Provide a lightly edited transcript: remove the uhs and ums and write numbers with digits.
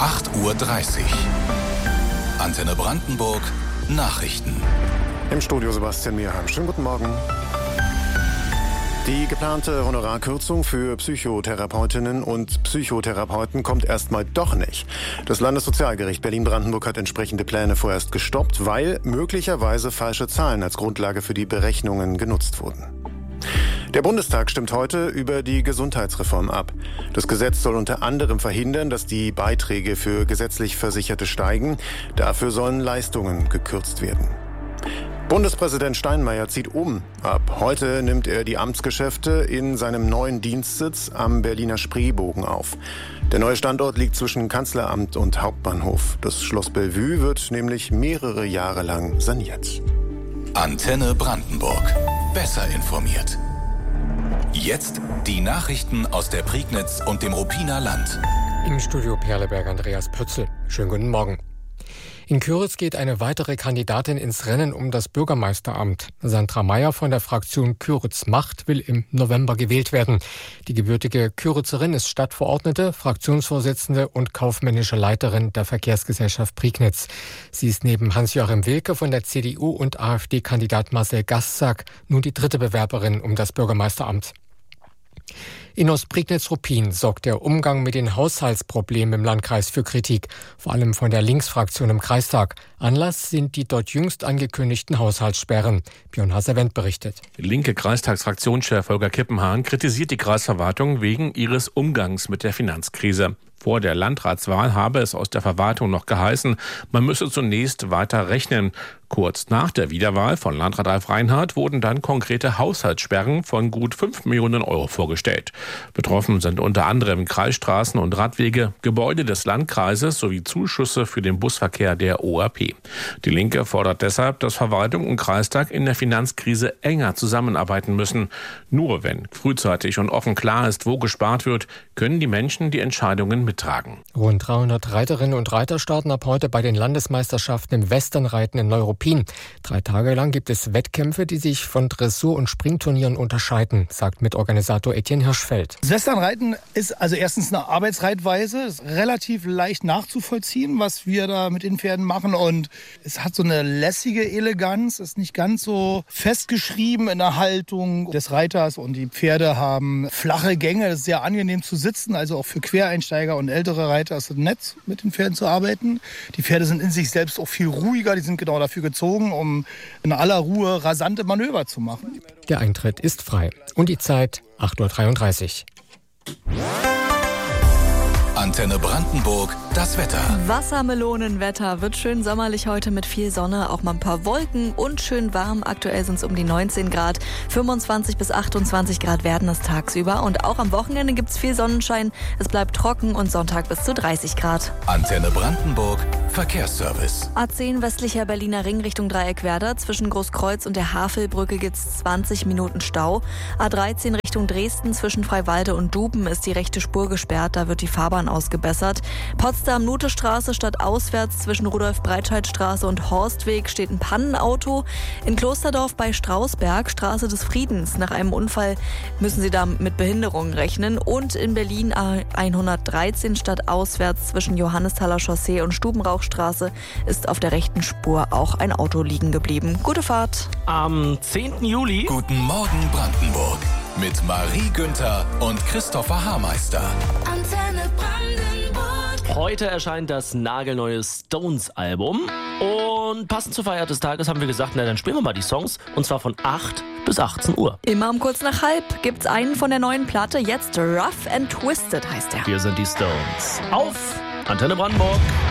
8:30 Uhr. Antenne Brandenburg, Nachrichten. Im Studio Sebastian Mierheim. Schönen guten Morgen. Die geplante Honorarkürzung für Psychotherapeutinnen und Psychotherapeuten kommt erstmal doch nicht. Das Landessozialgericht Berlin-Brandenburg hat entsprechende Pläne vorerst gestoppt, weil möglicherweise falsche Zahlen als Grundlage für die Berechnungen genutzt wurden. Der Bundestag stimmt heute über die Gesundheitsreform ab. Das Gesetz soll unter anderem verhindern, dass die Beiträge für gesetzlich Versicherte steigen. Dafür sollen Leistungen gekürzt werden. Bundespräsident Steinmeier zieht um. Ab heute nimmt er die Amtsgeschäfte in seinem neuen Dienstsitz am Berliner Spreebogen auf. Der neue Standort liegt zwischen Kanzleramt und Hauptbahnhof. Das Schloss Bellevue wird nämlich mehrere Jahre lang saniert. Antenne Brandenburg. Besser informiert. Jetzt die Nachrichten aus der Prignitz und dem Ruppiner Land. Im Studio Perleberg Andreas Pötzl. Schönen guten Morgen. In Kyritz geht eine weitere Kandidatin ins Rennen um das Bürgermeisteramt. Sandra Meyer von der Fraktion Kyritz Macht will im November gewählt werden. Die gebürtige Kyritzerin ist Stadtverordnete, Fraktionsvorsitzende und kaufmännische Leiterin der Verkehrsgesellschaft Prignitz. Sie ist neben Hans-Joachim Wilke von der CDU und AfD-Kandidat Marcel Gassack nun die dritte Bewerberin um das Bürgermeisteramt. In Ostprignitz-Ruppin sorgt der Umgang mit den Haushaltsproblemen im Landkreis für Kritik, vor allem von der Linksfraktion im Kreistag. Anlass sind die dort jüngst angekündigten Haushaltssperren. Björn Hasser-Wendt berichtet. Linke Kreistagsfraktionschef Holger Kippenhahn kritisiert die Kreisverwaltung wegen ihres Umgangs mit der Finanzkrise. Vor der Landratswahl habe es aus der Verwaltung noch geheißen, man müsse zunächst weiter rechnen. Kurz nach der Wiederwahl von Landrat Ralf Reinhardt wurden dann konkrete Haushaltssperren von gut 5 Millionen Euro vorgestellt. Betroffen sind unter anderem Kreisstraßen und Radwege, Gebäude des Landkreises sowie Zuschüsse für den Busverkehr der OAP. Die Linke fordert deshalb, dass Verwaltung und Kreistag in der Finanzkrise enger zusammenarbeiten müssen. Nur wenn frühzeitig und offen klar ist, wo gespart wird, können die Menschen die Entscheidungen mittragen. Rund 300 Reiterinnen und Reiter starten ab heute bei den Landesmeisterschaften im Westernreiten in Neuruppin. 3 Tage lang gibt es Wettkämpfe, die sich von Dressur- und Springturnieren unterscheiden, sagt Mitorganisator Etienne Hirschfeld. Das Westernreiten ist also erstens eine Arbeitsreitweise, ist relativ leicht nachzuvollziehen, was wir da mit den Pferden machen, und es hat so eine lässige Eleganz, ist nicht ganz so festgeschrieben in der Haltung des Reiters, und die Pferde haben flache Gänge, das ist sehr angenehm zu sitzen, also auch für Quereinsteiger und ältere Reiter ist es nett, mit den Pferden zu arbeiten. Die Pferde sind in sich selbst auch viel ruhiger, die sind genau dafür gezogen, um in aller Ruhe rasante Manöver zu machen. Der Eintritt ist frei. Und die Zeit 8:33 Uhr. Antenne Brandenburg, das Wetter. Wassermelonenwetter, wird schön sommerlich heute mit viel Sonne, auch mal ein paar Wolken und schön warm. Aktuell sind es um die 19 Grad, 25 bis 28 Grad werden es tagsüber. Und auch am Wochenende gibt es viel Sonnenschein, es bleibt trocken und Sonntag bis zu 30 Grad. Antenne Brandenburg, Verkehrsservice. A10 westlicher Berliner Ring Richtung Dreieckwerder. Zwischen Großkreuz und der Havelbrücke gibt es 20 Minuten Stau. A13 Richtung Dresden zwischen Freiwalde und Duben ist die rechte Spur gesperrt, da wird die Fahrbahn ausgebessert. Potsdam-Nutestraße statt auswärts zwischen Rudolf-Breitscheid-Straße und Horstweg steht ein Pannenauto. In Klosterdorf bei Strausberg, Straße des Friedens. Nach einem Unfall müssen Sie da mit Behinderungen rechnen. Und in Berlin A113 statt auswärts zwischen Johannesthaler Chaussee und Stubenrauchstraße ist auf der rechten Spur auch ein Auto liegen geblieben. Gute Fahrt. Am 10. Juli. Guten Morgen Brandenburg. Mit Marie Günther und Christopher Haarmeister. Antenne Brandenburg. Heute erscheint das nagelneue Stones-Album. Und passend zur Feier des Tages haben wir gesagt, na dann spielen wir mal die Songs. Und zwar von 8 bis 18 Uhr. Immer um kurz nach halb gibt's einen von der neuen Platte. Jetzt Rough and Twisted heißt er. Hier sind die Stones. Auf Antenne Brandenburg.